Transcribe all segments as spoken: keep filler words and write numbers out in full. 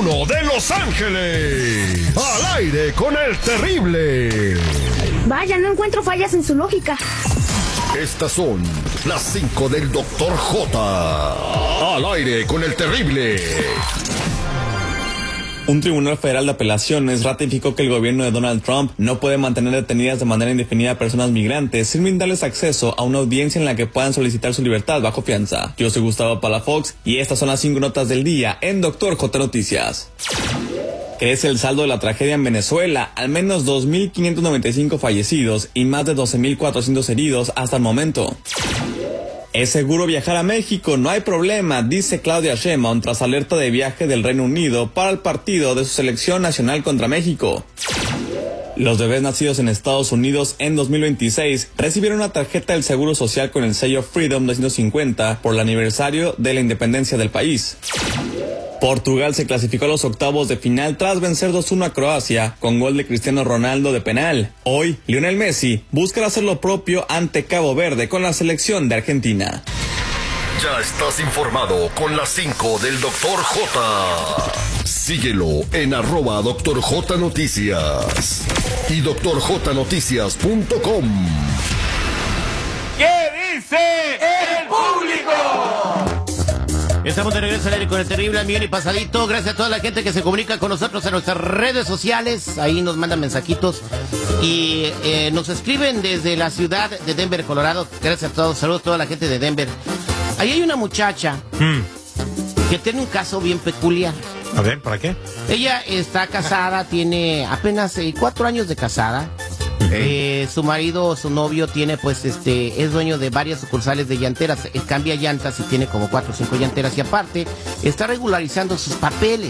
uno de Los Ángeles. Al aire con el terrible. Vaya, no encuentro fallas en su lógica. Estas son las cinco del doctor J. Al aire con el terrible. Un tribunal federal de apelaciones ratificó que el gobierno de Donald Trump no puede mantener detenidas de manera indefinida a personas migrantes sin brindarles acceso a una audiencia en la que puedan solicitar su libertad bajo fianza. Yo soy Gustavo Palafox y estas son las cinco notas del día en Doctor J Noticias. Crece el saldo de la tragedia en Venezuela, al menos dos mil quinientos noventa y cinco fallecidos y más de doce mil cuatrocientos heridos hasta el momento. Es seguro viajar a México, no hay problema, dice Claudia Sheinbaum tras alerta de viaje del Reino Unido para el partido de su selección nacional contra México. Los bebés nacidos en Estados Unidos en dos mil veintiséis recibieron una tarjeta del Seguro Social con el sello Freedom doscientos cincuenta por el aniversario de la independencia del país. Portugal se clasificó a los octavos de final tras vencer dos uno a Croacia con gol de Cristiano Ronaldo de penal. Hoy, Lionel Messi busca hacer lo propio ante Cabo Verde con la selección de Argentina. Ya estás informado con las cinco del doctor J. Síguelo en arroba doctor J Noticias y doctor j noticias punto com. ¿Qué dice el público? Estamos de regreso al aire con el terrible millón y pasadito. Gracias a toda la gente que se comunica con nosotros en nuestras redes sociales. Ahí nos mandan mensajitos y eh, nos escriben desde la ciudad de Denver, Colorado. Gracias a todos. Saludos a toda la gente de Denver. Ahí hay una muchacha mm. que tiene un caso bien peculiar. A ver, ¿para qué? Ella está casada, tiene apenas eh, cuatro años de casada. Eh, su marido, su novio tiene pues este es dueño de varias sucursales de llanteras, él cambia llantas y tiene como cuatro o cinco llanteras y aparte está regularizando sus papeles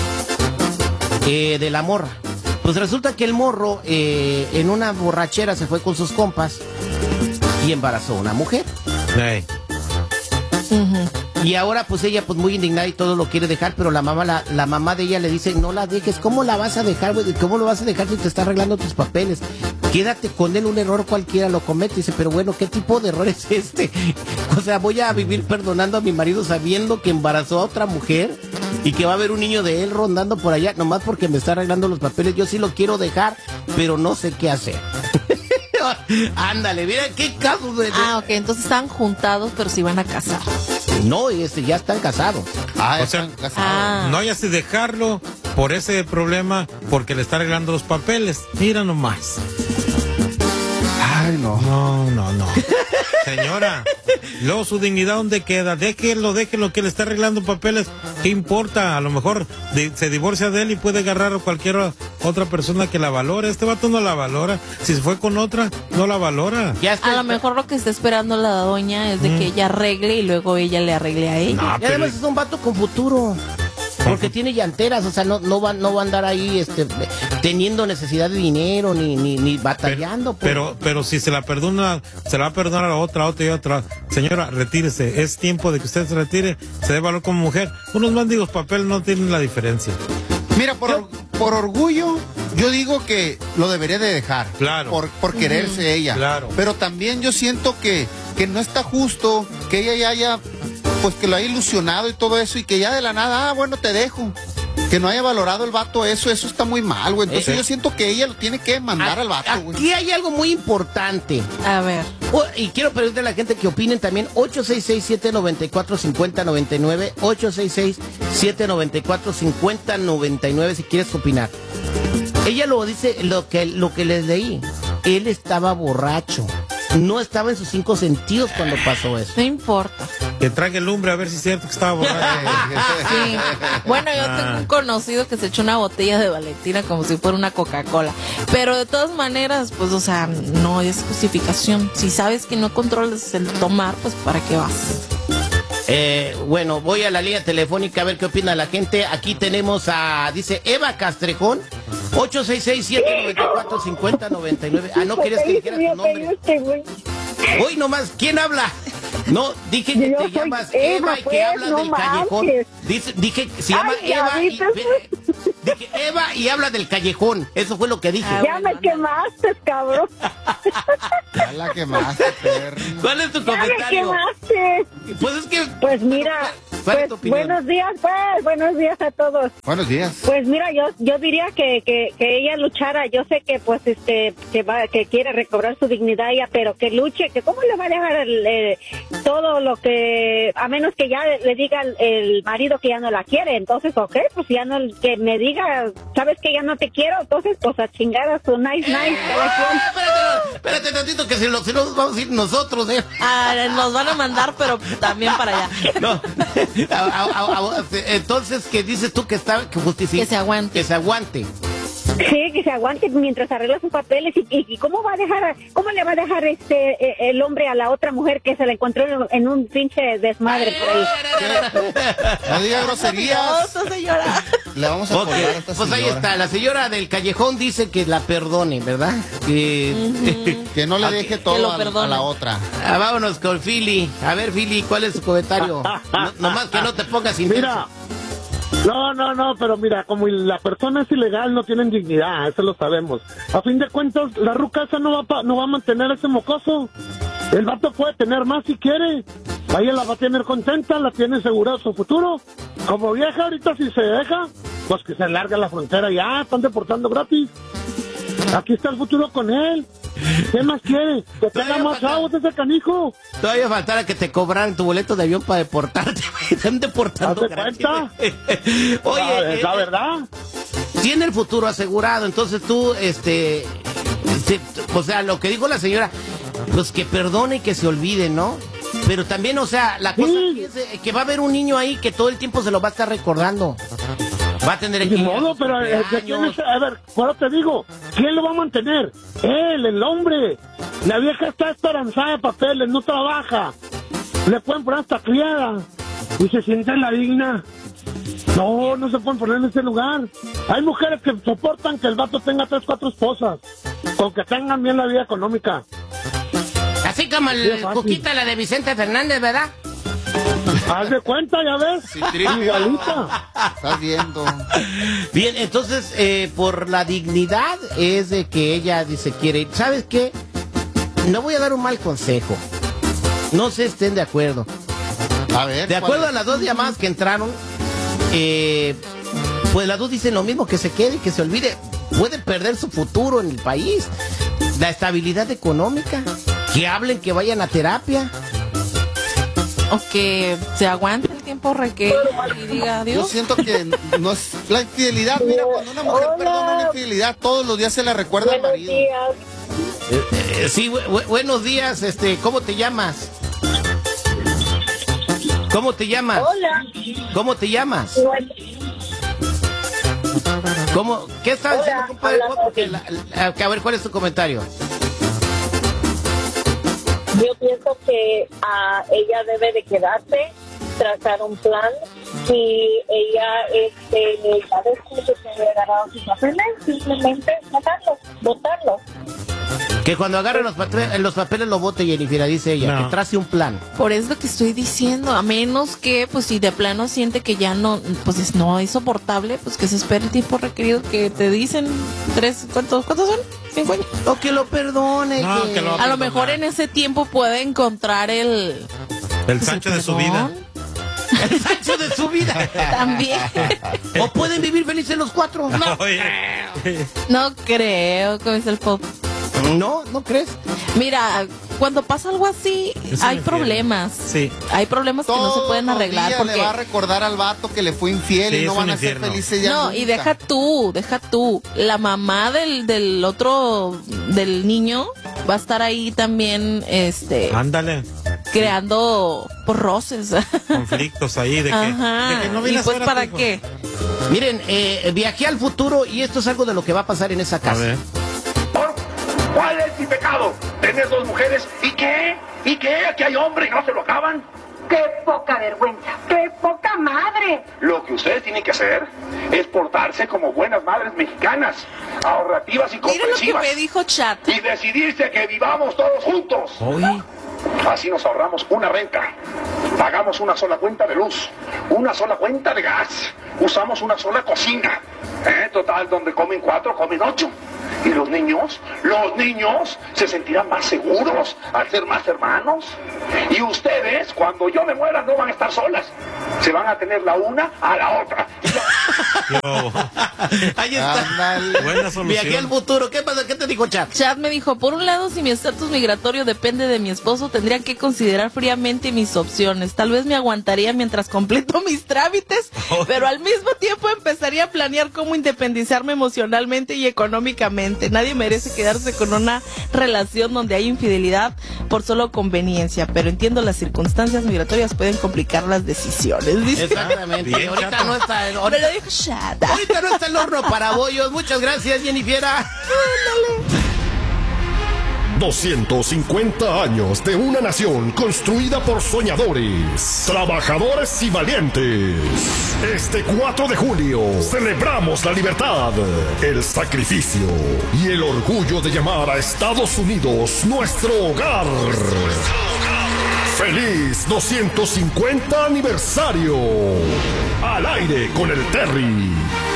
eh, de la morra. Pues resulta que el morro eh, en una borrachera se fue con sus compas y embarazó a una mujer. Hey. Uh-huh. Y ahora pues ella pues muy indignada y todo lo quiere dejar, pero la mamá la, la mamá de ella le dice, no la dejes, ¿cómo la vas a dejar, güey? ¿Cómo lo vas a dejar si te está arreglando tus papeles? Quédate con él, un error cualquiera lo comete. Dice, pero bueno, ¿qué tipo de error es este? O sea, voy a vivir perdonando a mi marido sabiendo que embarazó a otra mujer y que va a haber un niño de él rondando por allá, nomás porque me está arreglando los papeles. Yo sí lo quiero dejar, pero no sé qué hacer. Ándale, mira qué caso de... Ah, ok, entonces están juntados, pero se iban a casar. No, este, ya están casados. Ah, o sea, casados. Ah. No hayas de dejarlo por ese problema, porque le está arreglando los papeles. Mira nomás. Ay, no. No, no, no. Señora, luego su dignidad, ¿dónde queda? Déjelo, déjelo, que le está arreglando papeles. ¿Qué importa? A lo mejor de, se divorcia de él y puede agarrar a cualquier otra persona que la valore. Este vato no la valora. Si se fue con otra, no la valora. Ya está. A lo mejor lo que está esperando la doña es de mm. que ella arregle y luego ella le arregle a ella. No, y además pero... es un vato con futuro. Porque tiene llanteras, o sea, no, no, va, no va a andar ahí este, teniendo necesidad de dinero ni, ni, ni batallando. Pero, pero, pero si se la perdona, se la va a perdonar a otra, otra y otra. Señora, retírese. Es tiempo de que usted se retire. Se dé valor como mujer. Unos mendigos papeles no tienen la diferencia. Mira, por, or, por orgullo, yo digo que lo debería de dejar. Claro. Por, por quererse uh-huh. ella. Claro. Pero también yo siento que, que no está justo que ella ya haya... pues que lo haya ilusionado y todo eso y que ya de la nada, ah, bueno, te dejo. Que no haya valorado el vato eso, eso está muy mal, güey. Entonces eh, yo siento que ella lo tiene que mandar a, al vato, güey. Aquí hay algo muy importante. A ver. Oh, y quiero pedirle a la gente que opinen también. ocho seis seis, siete nueve cuatro, cinco cero nueve nueve ocho seis seis, siete nueve cuatro, cinco cero nueve nueve si quieres opinar. Ella lo dice, lo que, lo que les leí. Él estaba borracho. No estaba en sus cinco sentidos cuando pasó eso. No importa. Que trague lumbre a ver si es cierto que estaba borracho. Sí. Bueno, yo tengo un conocido que se echó una botella de Valentina como si fuera una Coca-Cola. Pero de todas maneras, pues, o sea, no es justificación. Si sabes que no controlas el tomar, pues, ¿para qué vas? Eh, bueno, voy a la línea telefónica a ver qué opina la gente. Aquí tenemos a, dice Eva Castrejón, ocho seis seis, siete nueve cuatro, cinco cero nueve nueve. Ah, no querías que dijera tu nombre. Hoy nomás, ¿quién habla? No, dije que te llamas Eva, Eva y que pues, habla no del manches. Callejón. Dice, dije que se llama Ay, Eva y, dije Eva y habla del callejón. Eso fue lo que dije. Ya me quemaste, cabrón. Ya la quemaste, perro. ¿Cuál es tu comentario? Ya me quemaste. Pues es que... Pues mira, ¿Cuál es Pues, tu opinión? buenos días, pues, buenos días a todos. Buenos días. Pues mira, yo yo diría que, que, que ella luchara. Yo sé que pues este que va que quiere recobrar su dignidad ella, pero que luche, que cómo le va a dejar el, eh, todo lo que, a menos que ya le diga el, el marido que ya no la quiere. Entonces, ok, pues ya no, que me diga, sabes que ya no te quiero, entonces pues a chingar a su nice nice. Ah, espérate, espérate tantito, que si, lo, si nos vamos a ir nosotros, ¿eh? Ah, nos van a mandar, pero también para allá. No. A- a- a- a- entonces, ¿qué dices tú que está que justifica? Que se aguante. Que se aguante. Sí, que se aguante mientras arregla sus papeles y, y, y cómo va a dejar, cómo le va a dejar este eh, el hombre a la otra mujer que se la encontró en, en un pinche desmadre por ahí. No diga groserías. No, señora. Le vamos a Ok, colgar a esta pues ahí señora. está, la señora del callejón dice que la perdone, ¿verdad? Que, Que no le Ok, deje que todo lo a, perdone. a la otra. Ah, vámonos con Philly. A ver, Philly, ¿cuál es tu comentario? No, nomás que no te pongas intenso. Mira, no, no, no, pero mira, como la persona es ilegal, no tienen dignidad, eso lo sabemos. A fin de cuentas, la ruca esa no va, pa- no va a mantener a ese mocoso. El vato puede tener más si quiere. A ella la va a tener contenta, la tiene asegurado su futuro. Como vieja, ahorita si se deja, pues que se larga la frontera ya, están deportando gratis. Aquí está el futuro con él. ¿Qué más quiere? Que tenga más chavos ese canijo. Todavía faltara que te cobraran tu boleto de avión para deportarte. Están deportando. ¿Haz de gratis. cuenta? Oye, La- es la eh, verdad. tiene el futuro asegurado, entonces tú, este, se- o sea, lo que dijo la señora, pues que perdone y que se olvide, ¿no? Pero también, o sea, la cosa Sí. aquí es eh, que va a haber un niño ahí que todo el tiempo se lo va a estar recordando. Va a tener que Ni ir a modo, sus pero eh, ¿de quién cumpleaños. es? A ver, ahora te digo, ¿quién lo va a mantener? Él, el hombre. La vieja está esperanzada de papeles, no trabaja. Le pueden poner hasta criada. Y se siente la digna. No, no se pueden poner en ese lugar. Hay mujeres que soportan que el vato tenga tres, cuatro esposas. Con que tengan bien la vida económica. Así como Sí, el es fácil. Cuquita, la de Vicente Fernández, ¿verdad? Haz de cuenta, ya ves. Sí, trivia. Igualita. Estás viendo. Bien, entonces, eh, por la dignidad es de que ella dice quiere ir. ¿Sabes qué? No voy a dar un mal consejo. No sé si estén de acuerdo. A ver. De acuerdo ¿cuál a las dos llamadas que entraron, eh, pues las dos dicen lo mismo, que se quede y que se olvide. Puede perder su futuro en el país. La estabilidad económica. Que hablen, que vayan a terapia. O que se aguante el tiempo requerido y diga es? Yo adiós. siento que no es la infidelidad. Mira, cuando una mujer Hola. perdona una infidelidad, todos los días se la recuerda al Buenos marido. días. Eh, sí, bu- bu- buenos días, este, ¿cómo te llamas? ¿Cómo te llamas? Hola. ¿Cómo te llamas? Bueno, ¿Cómo? ¿Qué estás Hola, diciendo, compadre? habla Porque la- la- a ver, ¿cuál es tu comentario? yo pienso que ah, ella debe de quedarse, trazar un plan. Si ella este, ya después de que haya agarrado sus papeles, simplemente sacarlos, votarlos. Que cuando agarren los, patre- los papeles lo vote, Jennifer, dice ella, No. que trace un plan. Por eso es lo que estoy diciendo, a menos que, pues si de plano siente que ya no, pues es- no es soportable, pues que se espere el tiempo requerido que te dicen tres, ¿cuántos, cuántos son? ¿Cinco años? O que lo perdone. No, que lo- A lo mejor en ese tiempo puede encontrar el... El pues, Sancho el de su vida. perdón. El Sancho de su vida. También. O pueden vivir felices los cuatro. No, Oye, No creo, como dice el pop. no, ¿no crees? Mira, cuando pasa algo así, Es hay infiel. problemas. Sí. Hay problemas que no se Todos pueden los arreglar días porque... le va a recordar al vato que le fue infiel Sí, y no es van un a ser infierno. felices ya No, y nunca. deja tú, deja tú. La mamá del, del otro, del niño, va a estar ahí también, este, ándale. creando por roces. Conflictos ahí de que, Ajá. de que no ¿Y vienes pues ahora, para hijo. qué? Miren, eh, viajé al futuro y esto es algo de lo que va a pasar en esa A casa. ver. ¿Cuál es mi pecado? ¿Tener dos mujeres? ¿Y qué? ¿Y qué? Aquí hay hombre y no se lo acaban. ¡Qué poca vergüenza! ¡Qué poca madre! Lo que ustedes tienen que hacer es portarse como buenas madres mexicanas, ahorrativas y Mira lo que comprensivas. me dijo Chat. Y decidirse que vivamos todos juntos. Oye, Así nos ahorramos una renta. Pagamos una sola cuenta de luz, una sola cuenta de gas. Usamos una sola cocina. ¿Eh? Total, donde comen cuatro, comen ocho. ¿Y los niños? Los niños se sentirán más seguros al ser más hermanos. Y ustedes, cuando yo me muera, no van a estar solas. Se van a tener la una a la otra. Ahí está. Buena solución. Viajé al futuro. ¿Qué pasa? ¿Qué te dijo Chad? Chad me dijo, por un lado, si mi estatus migratorio depende de mi esposo, tendría que considerar fríamente mis opciones. Tal vez me aguantaría mientras completo mis trámites, pero al mismo tiempo empezaría a planear cómo independizarme emocionalmente y económicamente. Nadie merece quedarse con una relación donde hay infidelidad por solo conveniencia, pero entiendo las circunstancias migratorias pueden complicar las decisiones. ¿Dice? Exactamente. Bien, ahorita chato. no está. Ahorita, me lo dijo Chad. Ahorita no está el horno para bollos. Muchas gracias, Jennifer. doscientos cincuenta años de una nación construida por soñadores, trabajadores y valientes. Este cuatro de julio celebramos la libertad, el sacrificio y el orgullo de llamar a Estados Unidos nuestro hogar. ¡Feliz doscientos cincuenta aniversario! Al aire con el Terry.